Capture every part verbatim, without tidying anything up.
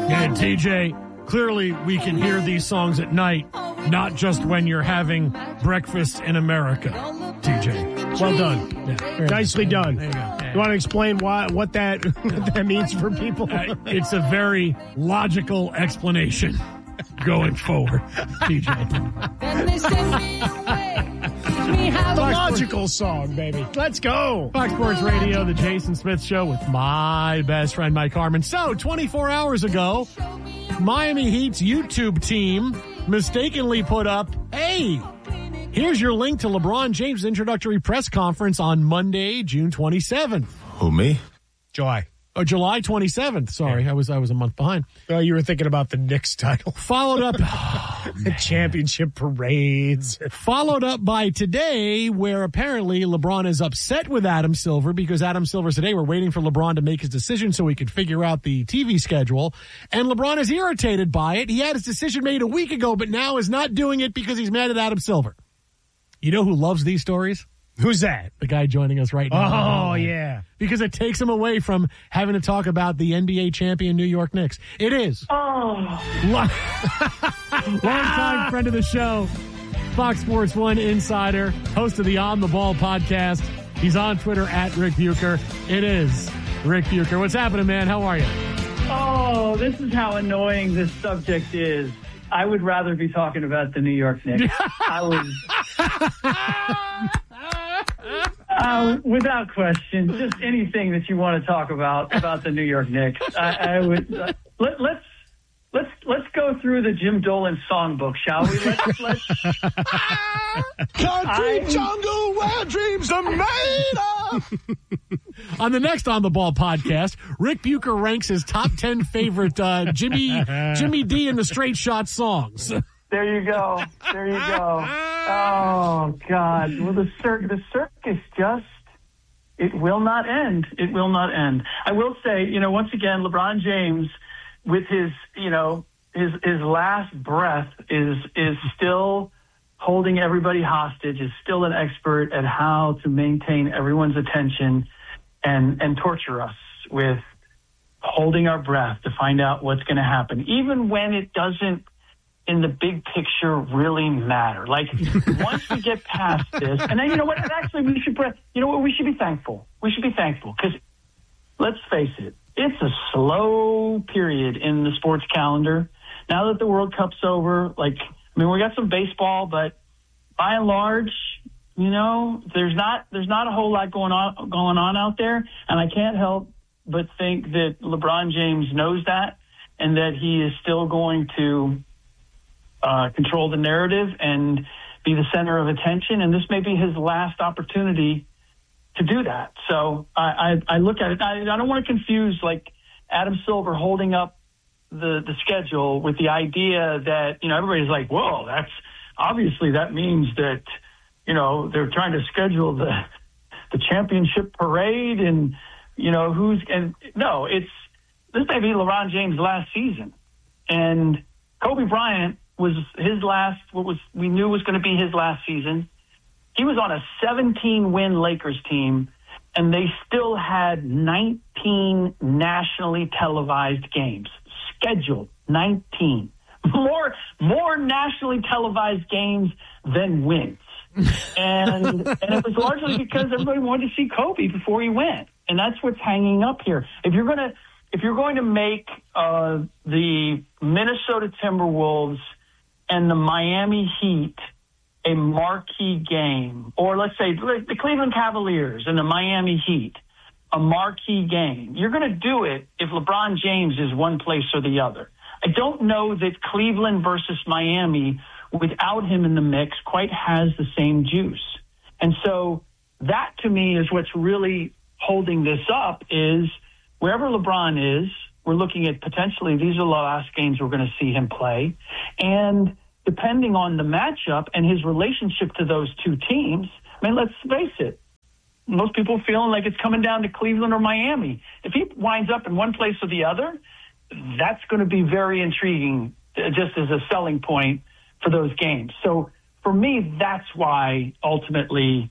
And T J, clearly we can hear these songs at night, not just when you're having breakfast in America. T J, well done. Yeah. Nicely done. There you go. Yeah. You want to explain why what that what that means for people? Uh, it's a very logical explanation going forward, T J. The logical song, baby. Let's go. Fox Sports Radio, the Jason Smith Show with my best friend, Mike Harmon. So, twenty-four hours ago, Miami Heat's YouTube team mistakenly put up, hey, here's your link to LeBron James' introductory press conference on Monday, June twenty-seventh. Who, me? July. Oh, July twenty-seventh. Sorry, yeah. I was I was a month behind. Oh, you were thinking about the Knicks title. Followed up oh, the championship parades. Followed up by today, where apparently LeBron is upset with Adam Silver because Adam Silver today we're waiting for LeBron to make his decision so he could figure out the T V schedule. And LeBron is irritated by it. He had his decision made a week ago, but now is not doing it because he's mad at Adam Silver. You know who loves these stories? Who's that? The guy joining us right now. Oh, yeah. Because it takes him away from having to talk about the N B A champion New York Knicks. It is. Oh. Long-time friend of the show, Fox Sports one insider, host of the On the Ball podcast. He's on Twitter at Rick Bucher. It is Rick Bucher. What's happening, man? How are you? Oh, this is how annoying this subject is. I would rather be talking about the New York Knicks. I was... Uh, without question, just anything that you want to talk about about the New York Knicks. I, I would uh, let, let's let's let's go through the Jim Dolan songbook, shall we? Let's. let's Concrete jungle where dreams are made of. On the next On the Ball podcast, Rick Bucher ranks his top ten favorite uh, Jimmy Jimmy D and the Straight Shot songs. There you go. There you go. Oh, God. Well, the, cir- the circus just, it will not end. It will not end. I will say, you know, once again, LeBron James, with his, you know, his his last breath is is still holding everybody hostage, is still an expert at how to maintain everyone's attention and, and torture us with holding our breath to find out what's going to happen, even when it doesn't, in the big picture, really matter. Like, once we get past this, and then, you know what, actually, we should, you know what, we should be thankful. We should be thankful, because let's face it, it's a slow period in the sports calendar. Now that the World Cup's over, like, I mean, we got some baseball, but by and large, you know, there's not, there's not a whole lot going on, going on out there, and I can't help but think that LeBron James knows that, and that he is still going to Uh, control the narrative and be the center of attention. And this may be his last opportunity to do that. So I, I, I look at it. I, I don't want to confuse like Adam Silver holding up the, the schedule with the idea that, you know, everybody's like, whoa, that's obviously that means that, you know, they're trying to schedule the, the championship parade and, you know, who's, and no, it's, this may be LeBron James' last season. And Kobe Bryant was his last, what was we knew was going to be his last season. He was on a seventeen-win Lakers team, and they still had nineteen nationally televised games. Scheduled, nineteen. More, more nationally televised games than wins. And, and it was largely because everybody wanted to see Kobe before he went. And that's what's hanging up here. If you're going to, if you're going to make uh, the Minnesota Timberwolves and the Miami Heat a marquee game, or let's say the Cleveland Cavaliers and the Miami Heat, a marquee game, you're going to do it if LeBron James is one place or the other. I don't know that Cleveland versus Miami, without him in the mix, quite has the same juice. And so that, to me, is what's really holding this up, is wherever LeBron is, we're looking at potentially these are the last games we're going to see him play. And depending on the matchup and his relationship to those two teams, I mean, let's face it, most people feeling like it's coming down to Cleveland or Miami. If he winds up in one place or the other, that's going to be very intriguing just as a selling point for those games. So for me, that's why ultimately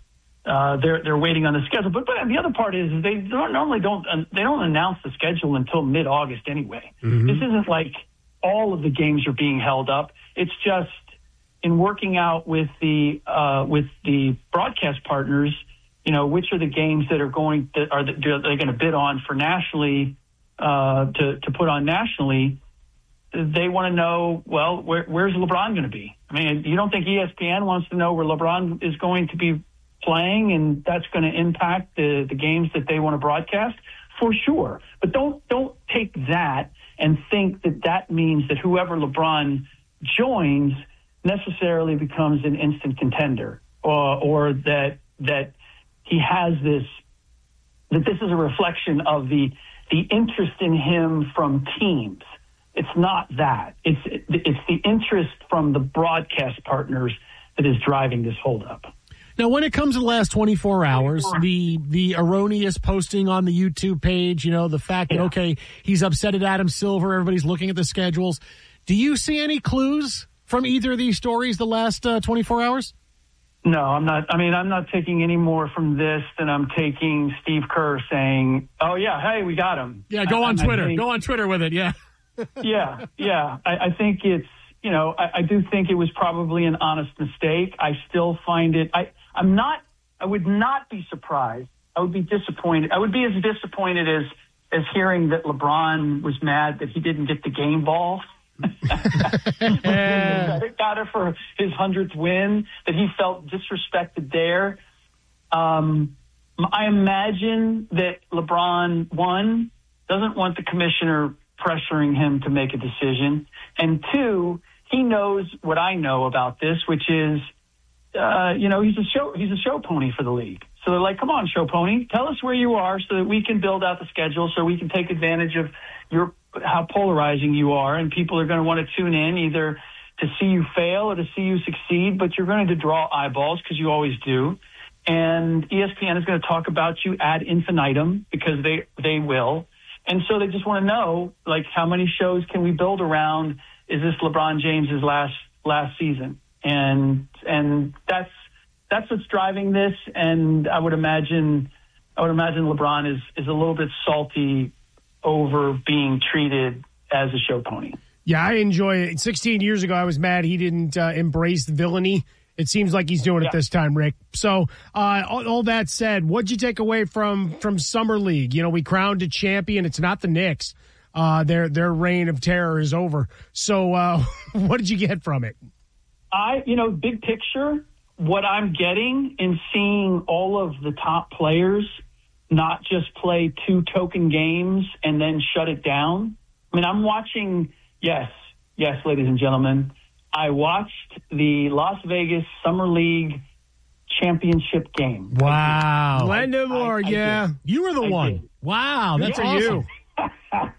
uh, they're they're waiting on the schedule. But, but the other part is they don't, normally don't uh, they don't announce the schedule until mid-August anyway. Mm-hmm. This isn't like all of the games are being held up. It's just in working out with the uh, with the broadcast partners, you know, which are the games that are going that are they're going to bid on for nationally uh, to to put on nationally. They want to know, well, where, where's LeBron going to be? I mean, you don't think E S P N wants to know where LeBron is going to be playing, and that's going to impact the, the games that they want to broadcast? For sure. But don't don't take that and think that that means that whoever LeBron joins necessarily becomes an instant contender, or, or that that he has this, that this is a reflection of the the interest in him from teams. It's not that. It's it's the interest from the broadcast partners that is driving this holdup. Now, when it comes to the last twenty-four hours, the the erroneous posting on the YouTube page, you know, the fact that, yeah. okay, he's upset at Adam Silver, everybody's looking at the schedules. Do you see any clues from either of these stories the last uh, twenty-four hours? No, I'm not. I mean, I'm not taking any more from this than I'm taking Steve Kerr saying, oh, yeah, hey, we got him. Yeah, go on I, Twitter. I think, go on Twitter with it, yeah. yeah, yeah. I, I think it's, you know, I, I do think it was probably an honest mistake. I still find it, I, I'm not, I would not be surprised. I would be disappointed. I would be as disappointed as, as hearing that LeBron was mad that he didn't get the game ball. yeah. Got it for his hundredth win, that he felt disrespected there. Um, I imagine that LeBron, one, doesn't want the commissioner pressuring him to make a decision, and two, he knows what I know about this, which is, uh, you know, he's a show he's a show pony for the league. So they're like, come on, show pony, tell us where you are so that we can build out the schedule, so we can take advantage of your how polarizing you are, and people are going to want to tune in either to see you fail or to see you succeed, but you're going to draw eyeballs because you always do. And E S P N is going to talk about you ad infinitum because they they will. And so they just want to know, like, how many shows can we build around? Is this LeBron James's last last season? And and that's that's what's driving this. And I would imagine I would imagine LeBron is is a little bit salty over being treated as a show pony. Yeah, I enjoy it. sixteen years ago, I was mad he didn't uh, embrace the villainy. It seems like he's doing yeah. it this time, Rick. So uh, all, all that said, what'd you take away from from Summer League? You know, we crowned a champion. It's not the Knicks. Uh, their their reign of terror is over. So uh, what did you get from it? I, you know, big picture, what I'm getting in seeing all of the top players not just play two token games and then shut it down. I mean, I'm watching, yes, yes, ladies and gentlemen, I watched the Las Vegas Summer League championship game. Wow. Glenda Moore, yeah. Did. You were the I one. Did. Wow, that's for awesome. you.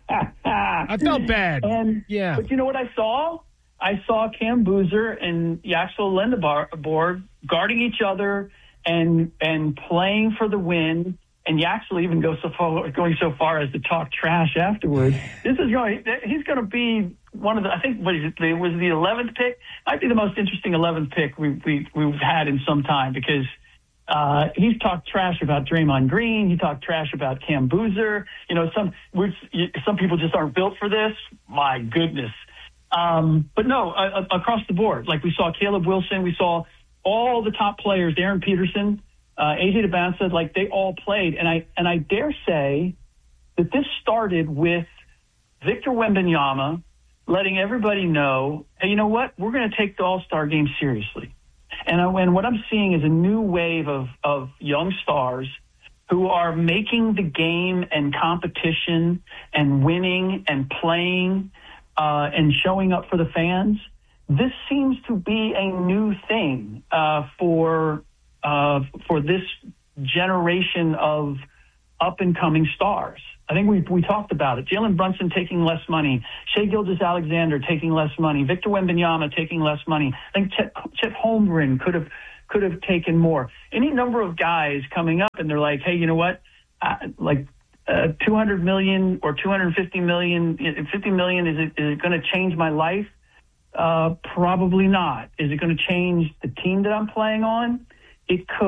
I felt bad. And, yeah. But you know what I saw? I saw Cam Boozer and Yaxel Lindeborg guarding each other and and playing for the win. And Yaxel even goes so far, going so far as to talk trash afterwards. This is going. He's going to be one of the. I think what is it, was the eleventh pick. Might be the most interesting eleventh pick we, we we've had in some time because uh, he's talked trash about Draymond Green. He talked trash about Cam Boozer. You know, some we're, some people just aren't built for this. My goodness. Um, but no, uh, across the board, like we saw Caleb Wilson, we saw all the top players, Darren Peterson. Uh, A J DeBanza, like they all played. And I and I dare say that this started with Victor Wembanyama letting everybody know, hey, you know what? We're going to take the All-Star game seriously. And, I, and what I'm seeing is a new wave of, of young stars who are making the game and competition and winning and playing uh, and showing up for the fans. This seems to be a new thing uh, for Uh, for this generation of up-and-coming stars. I think we we talked about it. Jalen Brunson taking less money. Shai Gilgeous-Alexander taking less money. Victor Wembanyama taking less money. I think Chet, Chet Holmgren could have could have taken more. Any number of guys coming up, and they're like, hey, you know what? Uh, like uh, two hundred million or two hundred fifty million, fifty million, is it, is it going to change my life? Uh, probably not. Is it going to change the team that I'm playing on? It could.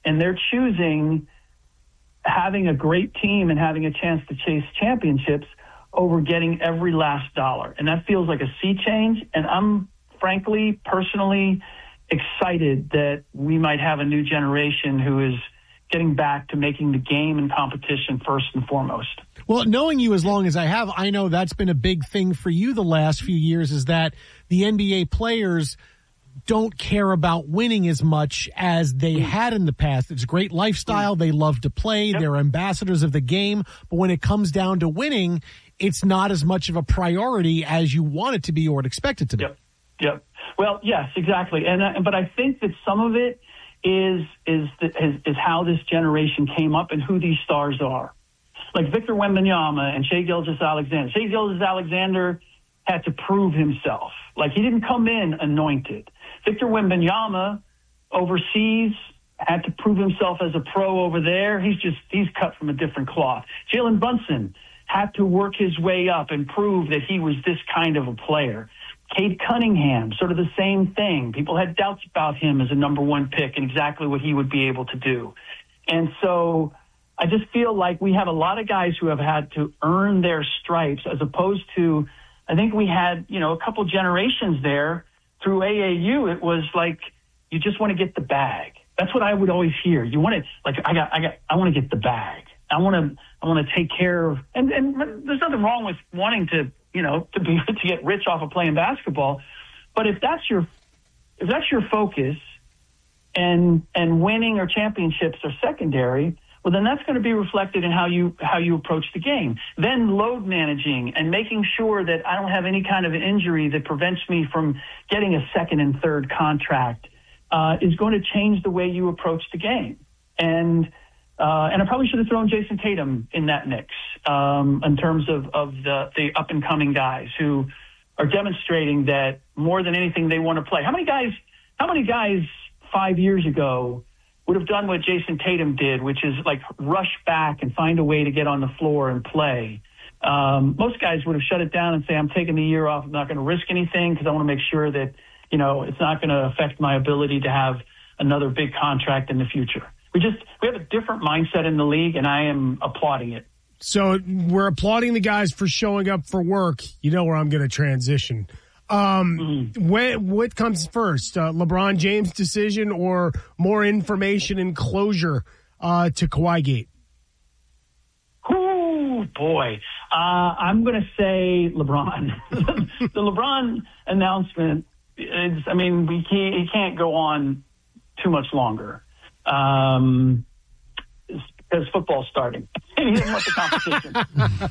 and they're choosing having a great team and having a chance to chase championships over getting every last dollar. And that feels like a sea change. And I'm frankly, personally excited that we might have a new generation who is getting back to making the game and competition first and foremost. Well, knowing you as long as I have, I know that's been a big thing for you the last few years, is that the N B A players don't care about winning as much as they had in the past. It's a great lifestyle. They love to play. Yep. They're ambassadors of the game. But when it comes down to winning, it's not as much of a priority as you want it to be or would expect it to be. Yep. Yep. Well, yes, exactly. And uh, but I think that some of it is is, the, is is how this generation came up and who these stars are. Like Victor Wembanyama and Shai Gilgeous-Alexander. Shai Gilgeous-Alexander had to prove himself. Like, he didn't come in anointed. Victor Wembanyama overseas had to prove himself as a pro over there. He's just, he's cut from a different cloth. Jalen Brunson had to work his way up and prove that he was this kind of a player. Cade Cunningham, sort of the same thing. People had doubts about him as a number one pick and exactly what he would be able to do. And so I just feel like we have a lot of guys who have had to earn their stripes, as opposed to, I think we had, you know, a couple generations there through A A U. It was like, you just want to get the bag. That's what I would always hear. You want to, like, I got, I got, I want to get the bag. I want to, I want to take care of, and, and there's nothing wrong with wanting to, you know, to be, to get rich off of playing basketball. But if that's your, if that's your focus and, and winning or championships are secondary, well, then that's going to be reflected in how you how you approach the game. Then load managing and making sure that I don't have any kind of an injury that prevents me from getting a second and third contract uh, is going to change the way you approach the game. And uh, and I probably should have thrown Jason Tatum in that mix um, in terms of, of the, the up-and-coming guys who are demonstrating that more than anything they want to play. How many guys? How many guys five years ago would have done what Jason Tatum did, which is like rush back and find a way to get on the floor and play? Um, most guys would have shut it down and say, I'm taking the year off. I'm not going to risk anything because I want to make sure that, you know, it's not going to affect my ability to have another big contract in the future. We just, we have a different mindset in the league, and I am applauding it. So we're applauding the guys for showing up for work. You know where I'm going to transition. Um, mm-hmm. when, what comes first, uh, LeBron James' decision or more information and closure uh, to Kawhi Gate? Oh, boy. Uh, I'm going to say LeBron. The LeBron announcement is, I mean, we can't, he can't go on too much longer um, because football's starting. He doesn't want the competition.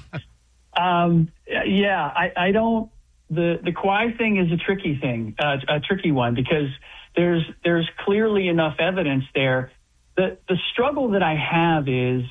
um, yeah, I, I don't. The the Kawhi thing is a tricky thing, uh, a tricky one, because there's there's clearly enough evidence there. The the struggle that I have is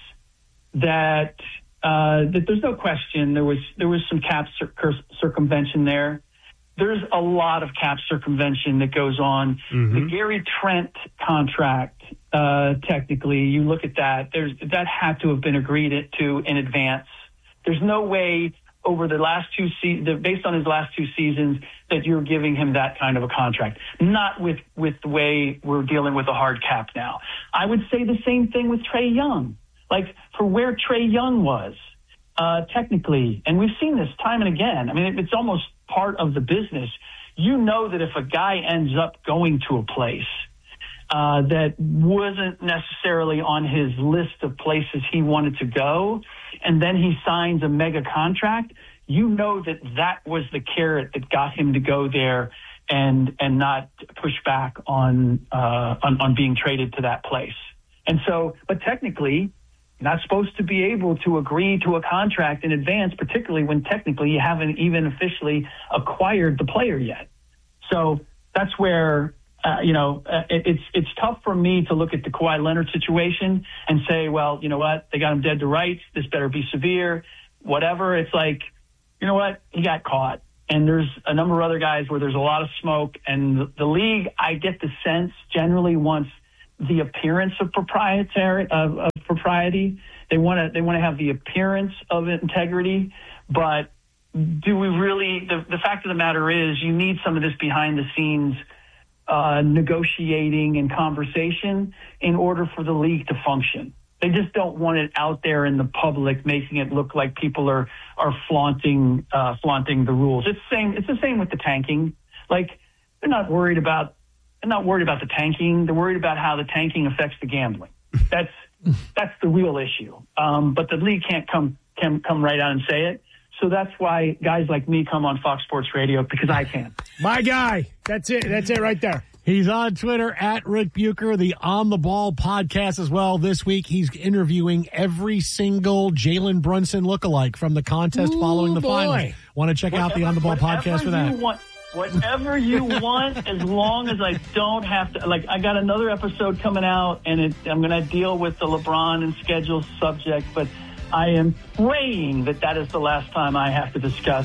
that uh, that there's no question there was there was some cap cir- circumvention there. There's a lot of cap circumvention that goes on. Mm-hmm. The Gary Trent contract, uh, technically, you look at that. There's that had to have been agreed to in advance. There's no way over the last two seasons, based on his last two seasons, that you're giving him that kind of a contract. Not with, with the way we're dealing with a hard cap now. I would say the same thing with Trae Young. Like, for where Trae Young was, uh, technically, and we've seen this time and again. I mean, it's almost part of the business. You know that if a guy ends up going to a place uh, that wasn't necessarily on his list of places he wanted to go, and then he signs a mega contract, you know that that was the carrot that got him to go there and and not push back on uh, on, on being traded to that place. And so, but technically, you're not supposed to be able to agree to a contract in advance, particularly when technically you haven't even officially acquired the player yet. So that's where, uh, you know, uh, it, it's it's tough for me to look at the Kawhi Leonard situation and say, well, you know what, they got him dead to rights. This better be severe, whatever. It's like, you know what, he got caught. And there's a number of other guys where there's a lot of smoke. And the, the league, I get the sense, generally wants the appearance of proprietary of, of propriety. They want to they want to have the appearance of integrity, but do we really? The, the fact of the matter is, you need some of this behind the scenes uh, negotiating and conversation in order for the league to function. They just don't want it out there in the public, making it look like people are are flaunting uh, flaunting the rules. It's the same. It's the same with the tanking. Like they're not worried about they're not worried about the tanking. They're worried about how the tanking affects the gambling. That's that's the real issue. Um, but the league can't come can come right out and say it. So that's why guys like me come on Fox Sports Radio, because I can. My guy. That's it. That's it right there. He's on Twitter at Rick Bucher, the On the Ball podcast as well. This week, he's interviewing every single Jalen Brunson lookalike from the contest Ooh, following the boy. finals. Want to check out the On the Ball podcast for that. You want, whatever you want, as long as I don't have to. Like, I got another episode coming out, and it, I'm going to deal with the LeBron and schedule subject, but I am praying that that is the last time I have to discuss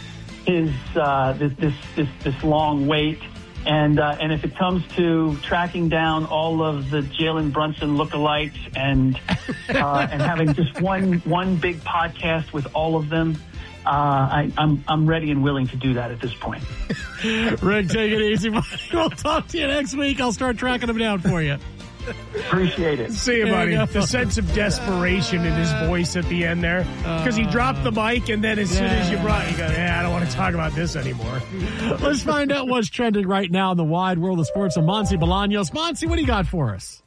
his uh, this, this this this long wait. And uh, and if it comes to tracking down all of the Jalen Brunson lookalikes and uh, and having just one one big podcast with all of them, uh, I, I'm I'm ready and willing to do that at this point. Rick, take it easy. We'll talk to you next week. I'll start tracking them down for you. Appreciate it. See you, buddy. The sense of desperation in his voice at the end there. Because he dropped the mic, and then as soon as you brought it, you go, yeah, I don't want to talk about this anymore. Let's find out what's trending right now in the wide world of sports. And Monty Bolaños. Monty, what do you got for us?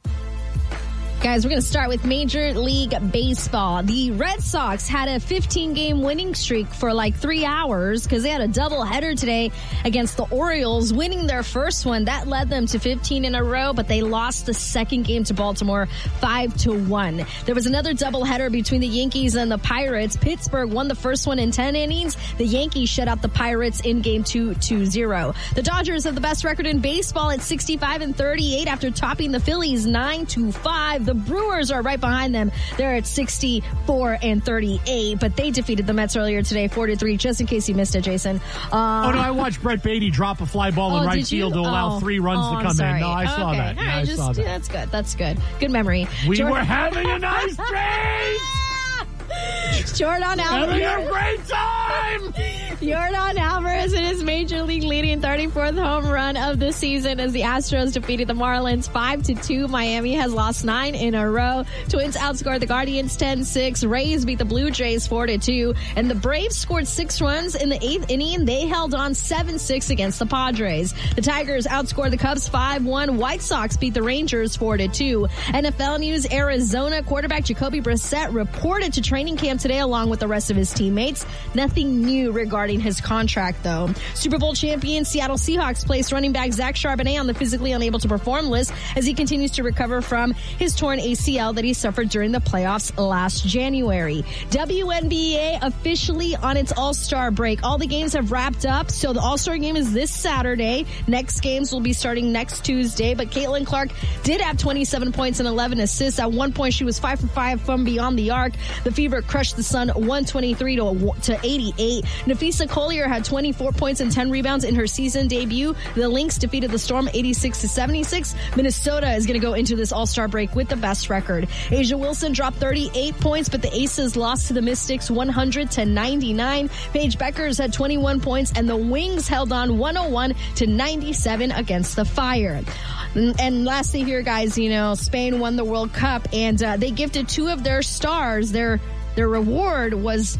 Guys, we're going to start with Major League Baseball. The Red Sox had a fifteen-game winning streak for like three hours because they had a doubleheader today against the Orioles, winning their first one. That led them to fifteen in a row, but they lost the second game to Baltimore five to one. There was another doubleheader between the Yankees and the Pirates. Pittsburgh won the first one in ten innings. The Yankees shut out the Pirates in game two, two zero. The Dodgers have the best record in baseball at sixty-five and thirty-eight after topping the Phillies nine to five. The Brewers are right behind them. They're at sixty-four and thirty-eight, but they defeated the Mets earlier today, four to three, just in case you missed it, Jason. Uh, oh, no, I watched Brett Beatty drop a fly ball oh, in right field to allow oh, three runs oh, to come I'm sorry. in. No, I saw okay. that. All Yeah, right, I just, saw that. yeah, that's good. That's good. Good memory. We Jordan- were having a nice break! Jordan Alvarez. Having a great time! Jordan Alvarez in his major league leading thirty-fourth home run of the season as the Astros defeated the Marlins five to two. Miami has lost nine in a row. Twins outscored the Guardians ten six. Rays beat the Blue Jays four to two. And the Braves scored six runs in the eighth inning. They held on seven six against the Padres. The Tigers outscored the Cubs five one. White Sox beat the Rangers four to two. N F L news, Arizona quarterback Jacoby Brissett reported to training camp today along with the rest of his teammates. Nothing new regarding his contract, though. Super Bowl champion Seattle Seahawks placed running back Zach Charbonnet on the physically unable to perform list as he continues to recover from his torn A C L that he suffered during the playoffs last January. W N B A officially on its All-Star break. All the games have wrapped up, so the All-Star game is this Saturday. Next games will be starting next Tuesday, but Caitlin Clark did have twenty-seven points and eleven assists. At one point, she was five for five from beyond the arc. The Fever crushed the Sun one twenty-three to eighty-eight. Napheesa Collier had twenty-four points and ten rebounds in her season debut. The Lynx defeated the Storm eighty-six to seventy-six. Minnesota is going to go into this All-Star break with the best record. A'ja Wilson dropped thirty-eight points, but the Aces lost to the Mystics one hundred to ninety-nine. Paige Beckers had twenty-one points, and the Wings held on one oh one to ninety-seven against the Fire. And lastly here, guys, you know, Spain won the World Cup, and uh, they gifted two of their stars. Their their reward was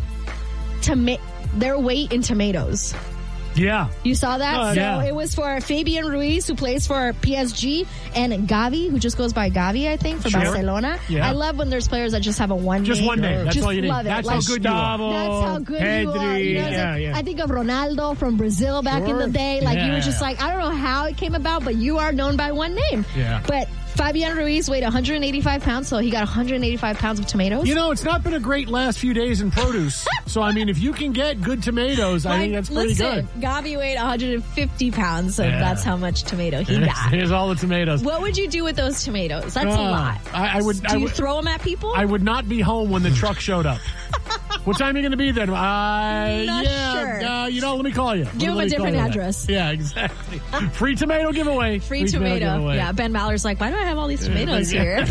toma- their weight in tomatoes. Yeah. You saw that? Uh, so yeah. It was for Fabian Ruiz, who plays for P S G, and Gavi, who just goes by Gavi, I think, for Sure. Barcelona. Yeah. I love when there's players that just have a one Just name. one name. That's just all you need. love it. That's Like, how good you are. That's how good Pedri, you are. You know, it's yeah, like, yeah. I think of Ronaldo from Brazil back in Sure. the day. Like, you Yeah. were just like, I don't know how it came about, but you are known by one name. Yeah. But Fabian Ruiz weighed one hundred eighty-five pounds, so he got one hundred eighty-five pounds of tomatoes. You know, it's not been a great last few days in produce. So, I mean, if you can get good tomatoes, I Like, think that's pretty listen, good. Gavi weighed one hundred fifty pounds, so Yeah. that's how much tomato he Here's, got. here's all the tomatoes. What would you do with those tomatoes? That's a Uh, lot. I, I would. Do I you would, throw them at people? I would not be home when the truck showed up. What time are you going to be then? Uh, Not yeah, sure. uh, you know, let me call you. Give him Let a me call different you back. address. Yeah, exactly. Free tomato giveaway. Free, tomato. giveaway. Yeah, Ben Maller's like, why do I have all these tomatoes here?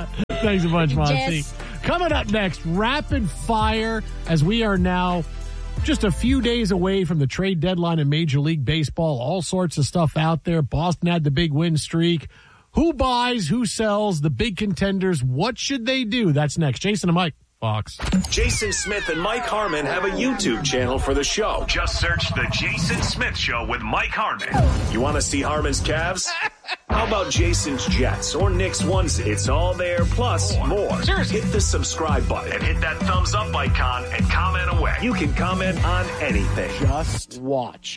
Thanks a bunch, Monty. Yes. Coming up next, rapid fire, as we are now Just a few days away from the trade deadline in Major League Baseball. All sorts of stuff out there. Boston had the big win streak. Who buys? Who sells? The big contenders. What should they do? That's next. Jason and Mike, Fox. Jason Smith and Mike Harmon have a YouTube channel for the show. Just search The Jason Smith Show with Mike Harmon. You want to see Harmon's Cavs? How about Jason's Jets or Nick's onesie? It's all there, plus more. Seriously. Hit the subscribe button and hit that thumbs up icon and comment away. You can comment on anything. Just watch.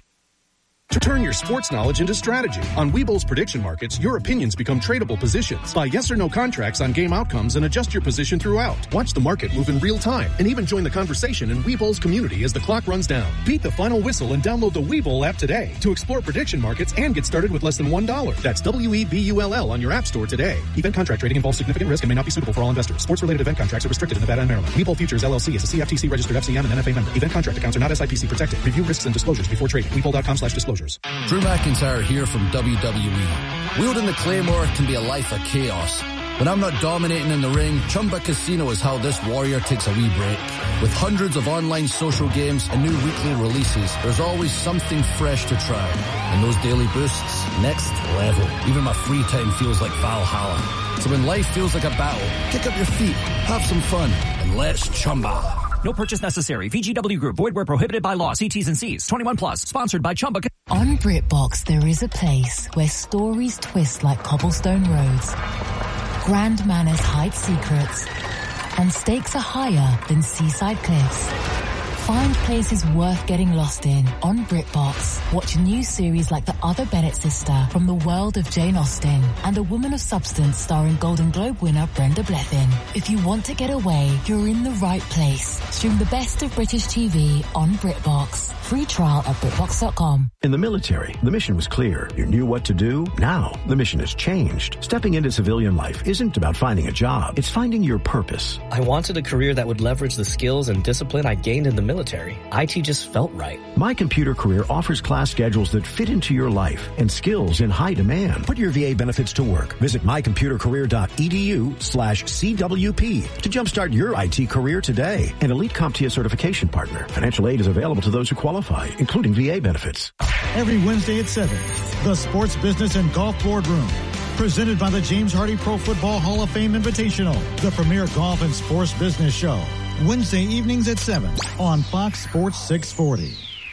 To turn your sports knowledge into strategy. On Weeble's prediction markets, your opinions become tradable positions. Buy yes or no contracts on game outcomes and adjust your position throughout. Watch the market move in real time and even join the conversation in Weeble's community as the clock runs down. Beat the final whistle and download the Webull app today to explore prediction markets and get started with less than one dollar. That's W E B U L L on your app store today. Event contract trading involves significant risk and may not be suitable for all investors. Sports-related event contracts are restricted in Nevada and Maryland. Webull Futures, L L C is a C F T C-registered F C M and N F A member. Event contract accounts are not S I P C protected. Review risks and disclosures before trading. Webull dot com slash disclosures. Drew McIntyre here from W W E. Wielding the Claymore can be a life of chaos. When I'm not dominating in the ring, Chumba Casino is how this warrior takes a wee break. With hundreds of online social games and new weekly releases, there's always something fresh to try. And those daily boosts, next level. Even my free time feels like Valhalla. So when life feels like a battle, kick up your feet, have some fun, and let's Chumba. No purchase necessary. V G W Group. Void where prohibited by law. See T's and C's. twenty-one plus. Sponsored by Chumba. On BritBox, there is a place where stories twist like cobblestone roads, grand manners hide secrets, and stakes are higher than seaside cliffs. Find places worth getting lost in on BritBox. Watch new series like The Other Bennett Sister from the world of Jane Austen and A Woman of Substance starring Golden Globe winner Brenda Blethyn. If you want to get away, you're in the right place. Stream the best of British T V on BritBox. Free trial at BritBox dot com. In the military, the mission was clear. You knew what to do. Now, the mission has changed. Stepping into civilian life isn't about finding a job. It's finding your purpose. I wanted a career that would leverage the skills and discipline I gained in the military. I T just felt right. My Computer Career offers class schedules that fit into your life and skills in high demand. Put your V A benefits to work. Visit my computer career dot e d u slash C W P to jumpstart your I T career today. An elite CompTIA certification partner. Financial aid is available to those who qualify, including V A benefits. Every Wednesday at seven, the Sports Business and Golf Boardroom. Presented by the James Hardy Pro Football Hall of Fame Invitational, the premier golf and sports business show. Wednesday evenings at seven on Fox Sports six forty.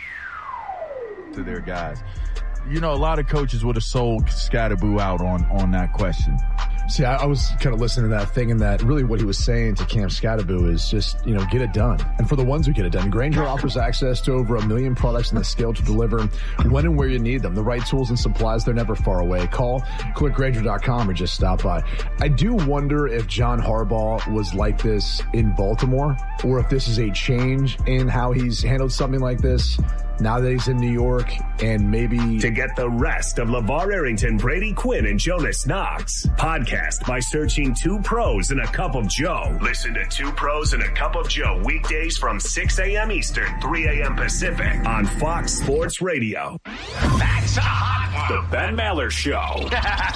To their guys. You know, a lot of coaches would have sold Scatterboo out on, on that question. See, I, I was kind of listening to that thing, and that really what he was saying to Cam Scatterboo is just, you know, get it done. And for the ones who get it done, Grainger offers access to over a million products and the scale to deliver when and where you need them. The right tools and supplies, they're never far away. Call, click Grainger dot com, or just stop by. I do wonder if John Harbaugh was like this in Baltimore, or if this is a change in how he's handled something like this now that he's in New York, and maybe... To get the rest of LeVar Arrington, Brady Quinn, and Jonas Knox, podcast by searching Two Pros and a Cup of Joe. Listen to Two Pros and a Cup of Joe weekdays from six a.m. Eastern, three a.m. Pacific on Fox Sports Radio. That's a hot one. The Ben Maller Show.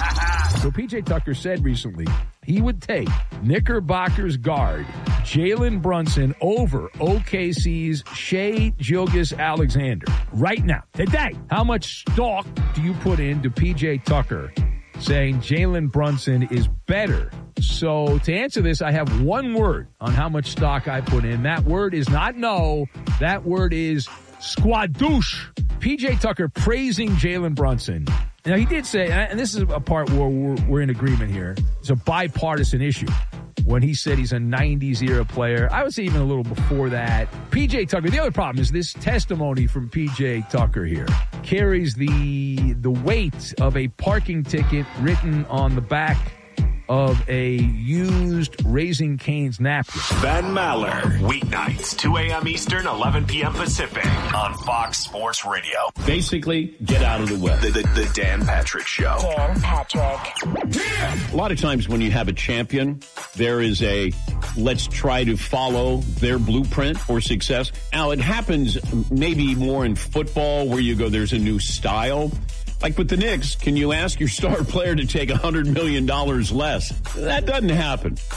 So P J Tucker said recently he would take Knickerbockers guard Jalen Brunson over O K C's Shai Gilgeous-Alexander right now, today. How much stock do you put into P J Tucker saying Jalen Brunson is better? So to answer this, I have one word on how much stock I put in. That word is not no. That word is squadouche. P J Tucker praising Jalen Brunson. Now, he did say, and this is a part where we're, we're in agreement here, it's a bipartisan issue. When he said he's a nineties era player, I would say even a little before that. P J Tucker, the other problem is this testimony from P J Tucker here carries the the weight of a parking ticket written on the back of a used Raising Cane's napkin. Ben Maller, weeknights, two a.m. Eastern, eleven p.m. Pacific on Fox Sports Radio. Basically, get out of the way. The, the, the Dan Patrick Show. Dan Patrick. A lot of times when you have a champion, there is a let's try to follow their blueprint for success. Now, it happens maybe more in football where you go, there's a new style. Like with the Knicks, can you ask your star player to take one hundred million dollars less? That doesn't happen.